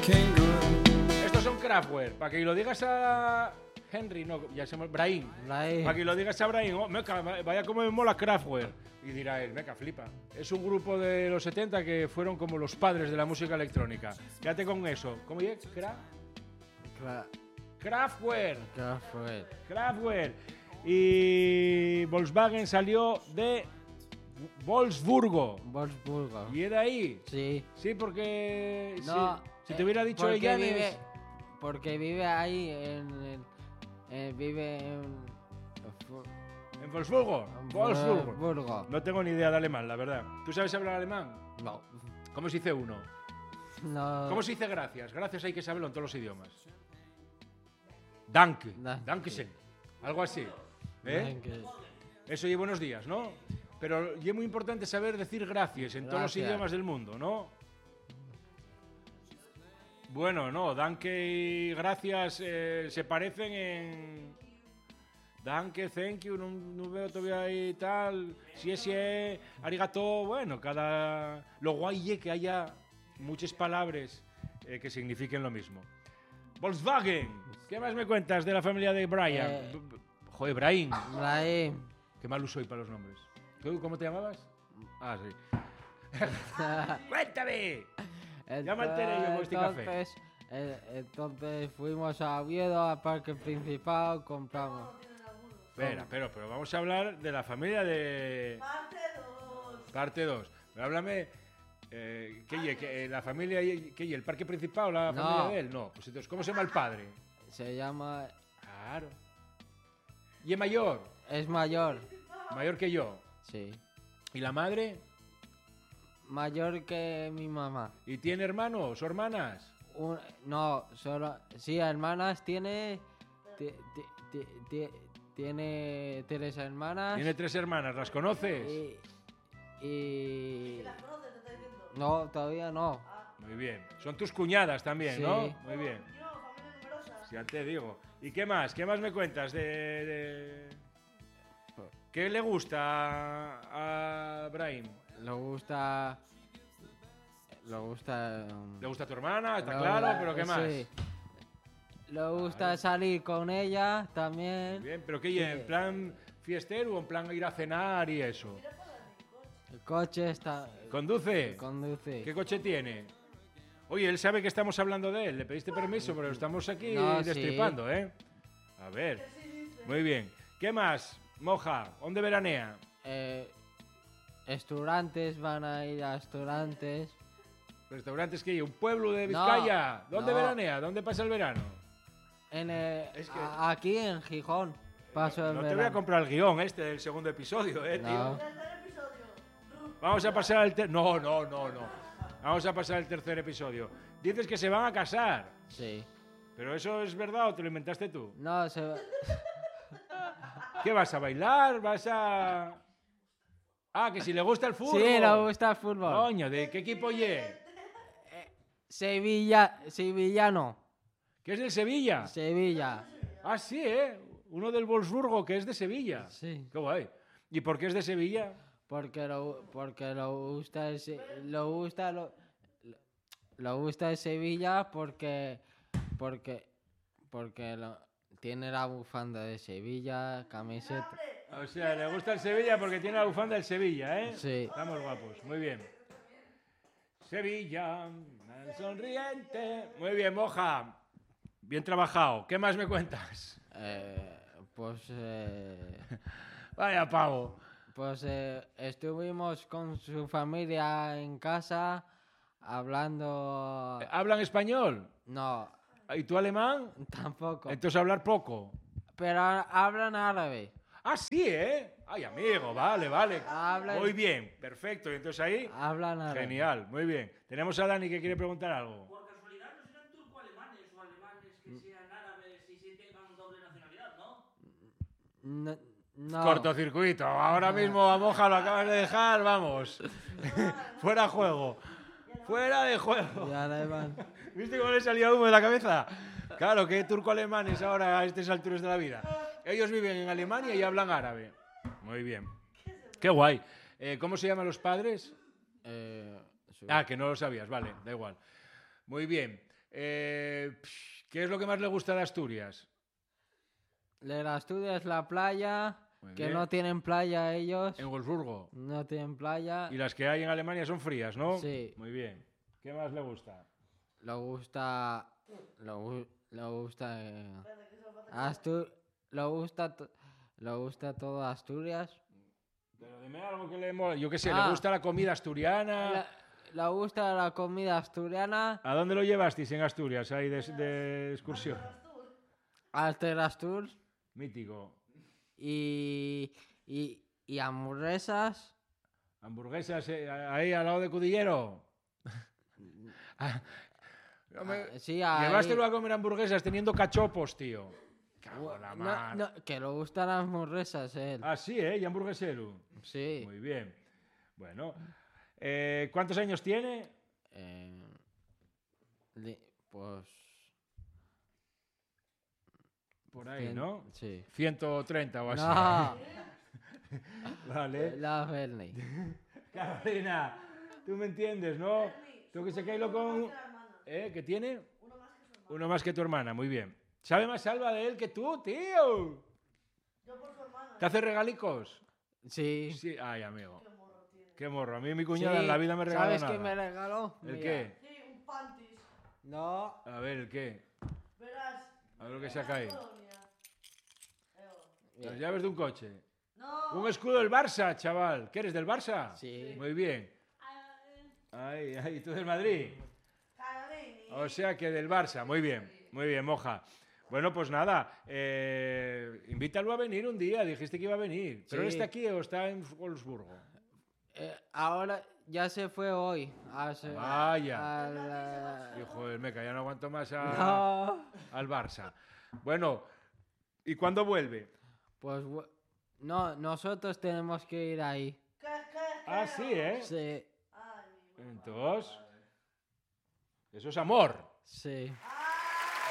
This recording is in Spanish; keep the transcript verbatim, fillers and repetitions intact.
Estos son Kraftwerk. Para que lo digas a Henry, no, ya se llama Brahim. Brahim. Para que lo digas a Brahim, oh, meca, vaya como me mola Kraftwerk. Y dirá él, meca, flipa. Es un grupo de los setenta que fueron como los padres de la música electrónica. Quédate con eso. ¿Cómo es? Kra Cla- Kraftwerk. Kraftwerk. Kraftwerk. Y Volkswagen salió de Wolfsburgo. Wolfsburgo. ¿Y era ahí? Sí. Sí, porque No, si, si te hubiera dicho porque Illanes, vive, porque vive ahí en, en- eh, vive en en Wolfsburgo. Wolfsburgo. Wolfsburgo. No tengo ni idea de alemán, la verdad. ¿Tú sabes hablar alemán? No. ¿Cómo se dice uno? No. ¿Cómo se dice gracias? Gracias hay que saberlo en todos los idiomas. Danke. Danke. Dankeschön. Algo así. ¿Eh? Danke. Eso y buenos días, ¿no? Pero y es muy importante saber decir gracias en todos los Gracias. idiomas del mundo, ¿no? Bueno, no, danke y gracias eh, se parecen en... Danke, thank you, no, no veo todavía ahí tal... Si es, si es, arigato, bueno, cada... Lo guay es que haya muchas palabras eh, que signifiquen lo mismo. Volkswagen, ¿qué más me cuentas de la familia de Brian? Eh, B- b- Joder, Brian. Brahim. Qué malo soy para los nombres. ¿Tú cómo te llamabas? Ah, sí. ¡Cuéntame! Ya me alteré yo con este café. Entonces, eh, entonces fuimos a Oviedo, al parque principal, compramos. Espera, pero, pero vamos a hablar de la familia de... Parte dos. Parte dos. Pero háblame... Eh, ¿qué ye? ¿Que, eh, ¿La familia... ¿Qué ye? ¿El parque principal o la No. familia de él? No. Pues entonces, ¿cómo se llama el padre? Se llama. Claro. ¿Y es mayor? Es mayor. Mayor que yo. Sí. ¿Y la madre? Mayor que mi mamá. ¿Y tiene hermanos o hermanas? Un- no, solo. Sí, hermanas tiene. ti- ti- ti- ti- tiene tres hermanas. Tiene tres hermanas, ¿las conoces? Y. y- ¿Las conoces? Te estoy diciendo. No, todavía no. Muy bien. Son tus cuñadas también, Sí. ¿no? Muy bien. Yo, familia numerosa. Ya te digo. ¿Y qué más? ¿Qué más me cuentas de...? de... ¿Qué le gusta a, a Brahim? Le gusta. Le gusta. um, ¿Le gusta a tu hermana? Está le- claro, pero ¿qué más? sí. Le gusta Vale. salir con ella también. Bien, pero ¿qué hay? ¿En plan fiestero o en plan ir a cenar y eso? El coche está. ¿Conduce? Conduce. ¿Qué coche tiene? Oye, él sabe que estamos hablando de él. ¿Le pediste permiso? Pero estamos aquí No, sí. destripando, ¿eh? A ver. Muy bien. ¿Qué más? Moja, ¿dónde veranea? Eh, restaurantes, van a ir a restaurantes. ¿Restaurantes que hay? ¿Un pueblo de No, Vizcaya? ¿Dónde no. veranea? ¿Dónde pasa el verano? En el- Es que- a- aquí en Gijón. Paso el No te voy a verano. comprar el guión este del segundo episodio, ¿eh, tío? No. Tercer episodio. Ruth. Vamos a pasar al... ter- No, no, no, no. Vamos a pasar al tercer episodio. Dices que se van a casar. Sí. ¿Pero eso es verdad o te lo inventaste tú? No, se va- ¿Qué vas a bailar? ¿Vas a...? Ah, que si le gusta el fútbol. Sí, le gusta el fútbol. Coño, ¿de qué equipo ye? Sevilla, sevillano. ¿Que es del Sevilla? Sevilla. Ah, sí, ¿eh? Uno del Wolfsburgo que es de Sevilla. Sí. Qué guay. ¿Y por qué es de Sevilla? Porque lo, porque lo gusta el, Se- lo gusta lo, lo gusta el Sevilla porque porque porque lo- tiene la bufanda de Sevilla, camiseta. O sea, le gusta el Sevilla porque tiene la bufanda del Sevilla, ¿eh? Sí. Estamos guapos, muy bien. Sevilla, sonriente. Muy bien, Moja. Bien trabajado. ¿Qué más me cuentas? Eh, pues eh, Vaya pavo. pues eh, estuvimos con su familia en casa hablando. ¿Hablan español? No, ¿Y tú alemán? tampoco. Entonces hablar poco. Pero hablan árabe. Ah, sí, ¿eh? Ay, amigo, vale, vale. Hablan- Muy bien, perfecto. Y entonces ahí, Hablan árabe. genial, muy bien. Tenemos a Dani que quiere preguntar algo. Por casualidad no serán turco-alemanes o alemanes que sean árabes y se tengan doble nacionalidad, ¿no? No, no. Cortocircuito. Ahora mismo a Moja lo acabas de dejar, vamos. Fuera juego. Fuera de juego. Y alemán. ¿Viste cómo le salía humo de la cabeza? Claro, que turco-alemanes ahora a estas alturas de la vida. Ellos viven en Alemania y hablan árabe. Muy bien. Qué guay. Eh, ¿Cómo se llaman los padres? Eh, su- Ah, que no lo sabías, vale, da igual. Muy bien. Eh, psh, ¿qué es lo que más le gusta de Asturias? De las Asturias, la playa, Muy que bien. no tienen playa ellos. En Wolfsburgo. No tienen playa. Y las que hay en Alemania son frías, ¿no? Sí. Muy bien. ¿Qué más le gusta? Le gusta. Le, gu- le gusta. eh, Espérate, que solo falta que- Astu- le gusta. to- Le gusta todo Asturias. Pero dime algo que le mola. Yo qué sé, Ah. ¿le gusta la comida asturiana? Le, le gusta la comida asturiana. ¿A dónde lo llevasteis en Asturias, ahí de, de excursión? Astur. Alter Astur. Mítico. Y. Y, y hamburguesas. Hamburguesas eh, ahí al lado de Cudillero. Ah, hombre, Ah, sí, ahí. Llevástelo a comer hamburguesas teniendo cachopos, tío. Cago en la No, mar. no, que le gustan las hamburguesas, él. Ah, sí, ¿eh? Y hamburguesero. Sí. Muy bien. Bueno. Eh, ¿Cuántos años tiene? Eh, li- pues. Por ahí, cien- ¿no? Sí. ciento treinta o así. No, Vale. la Bernie. Carolina, tú me entiendes, ¿no? Tú que se cae Uno con... más que la hermana. ¿Eh? ¿Qué tiene? Uno más que su hermana. Uno más que tu hermana, muy bien. ¿Sabe más Salva de él que tú, tío? Yo por su hermana. ¿Te hace regalicos? Sí. Sí. Ay, amigo. Qué morro tiene. Qué morro. A mí mi cuñada Sí, en la vida me regaló ¿Sabes nada. qué me regaló? ¿El Mira. qué? Sí, un panties. No. A ver, ¿el qué? Verás. A ver lo que en saca la ahí. colonia. Eh, oh. Las llaves de un coche. No. Un escudo del Barça, chaval. ¿Qué eres del Barça? Sí. Muy bien. Ay, ay, tú del Madrid. Carolini. O sea que del Barça. Muy bien, muy bien, moja. Bueno, pues nada, eh, invítalo a venir un día. Dijiste que iba a venir. ¿Pero Sí. él está aquí o está en Wolfsburgo? Eh, ahora ya se fue hoy. a se- Vaya. a la- Hijo del meca, ya no aguanto más a- No. al Barça. Bueno, ¿y cuándo vuelve? Pues bu- no, nosotros tenemos que ir ahí. ¿Qué, qué, qué? Ah, sí, ¿eh? Sí, Ay, mi mamá. Entonces, eso es amor. sí. Ah,